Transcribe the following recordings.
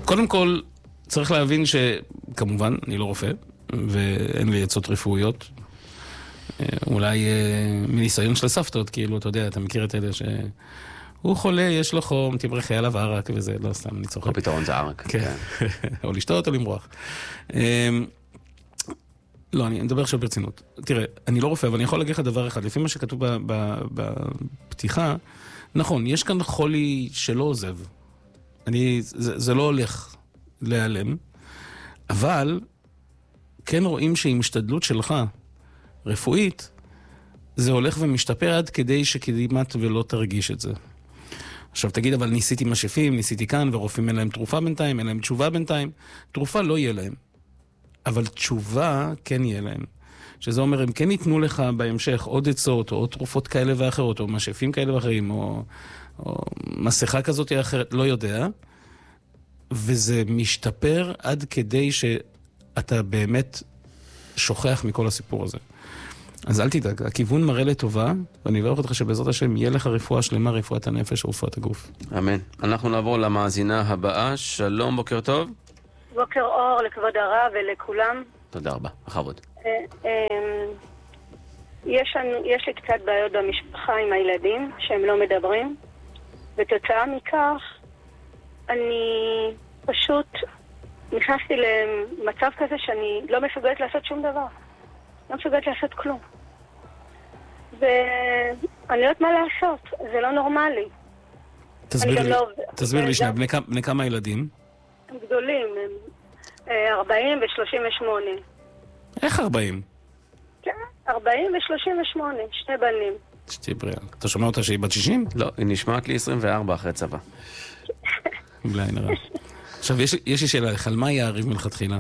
קודם כל, צריך להבין שכמובן, אני לא רופא, ואין לי עצות רפואיות. אולי מניסיון של הסבתות, כאילו, אתה יודע, אתה מכיר את אלה שהוא חולה, יש לו חום, תברחי עליו ערק, וזה לא סתם, אני צוחק. הפתרון זה ערק. כן. או לשתות או למרוח. לא, אני מדבר עכשיו ברצינות. תראה, אני לא רופא, אבל אני יכול להגיד לך דבר אחד. לפי מה שכתוב בפתיחה, נכון, יש כאן חולי שלא עוזב. זה לא הולך להיעלם, אבל כן רואים שעם השתדלות שלך, רפואית, זה הולך ומשתפר עד כדי שכמעט ולא תרגיש את זה. עכשיו תגיד, אבל ניסיתי משפים, ניסיתי כאן, ורופאים אין להם תרופה בינתיים, אין להם תשובה בינתיים. תרופה לא יהיה להם. אבל תשובה כן יהיה להם. שזה אומר, הם כן ייתנו לך בהמשך עוד עצות, או עוד תרופות כאלה ואחרות, או משפים כאלה ואחרים, או מסכה כזאת או אחרת, לא יודע. וזה משתפר עד כדי שאתה באמת שוכח מכל הסיפור הזה. אז אל תדאג, הכיוון מראה לטובה, ואני אברך אותך שבעזרת השם יהיה לך רפואה שלמה, רפואת הנפש ורפואת הגוף. אמן. אנחנו נעבור למאזינה הבאה. שלום, בוקר טוב. בוקר אור לכבוד הרב ולכולם. תודה רבה, בכבוד. יש לי קצת בעיות במשפחה עם הילדים שהם לא מדברים, ותוצאה מכך אני פשוט נכנסתי למצב כזה שאני לא מסוגלת לעשות שום דבר. לא מסוגלת לעשות כלום. ואני לא יודעת מה לעשות, זה לא נורמלי. תסביר לי שנייה, בני כמה ילדים? הם גדולים, הם 40 ו-38. איך 40? כן, 40 ו-38, שני בנים. שתהיה בריאה. אתה שומע אותה שהיא בת 60? לא, היא נשמעת לי 24 אחרי צבא. בלי עין הרע. עכשיו, יש לי שאלה, על מה יעריב מלכתחילה?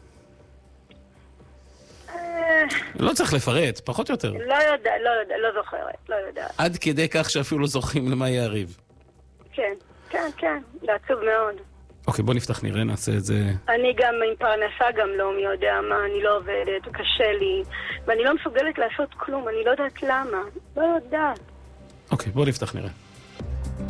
לא צריך לפרט, פחות או יותר. לא זוכרת, לא יודעת. עד כדי כך שאפילו לא זוכרים למה יעריב. כן, זה עצוב מאוד. אוקיי, בוא נפתח נראה, נעשה את זה. אני גם עם פרנסה גם לא מי יודע מה, אני לא עובדת, קשה לי, ואני לא מסוגלת לעשות כלום, אני לא יודעת למה, לא יודעת. אוקיי, בוא נפתח נראה.